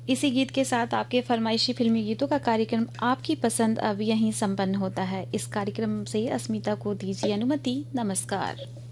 इसी गीत के साथ आपके फरमाइशी फिल्मी गीतों का कार्यक्रम आपकी पसंद अब यहीं संपन्न होता है। इस कार्यक्रम से अस्मिता को दीजिए अनुमति। नमस्कार।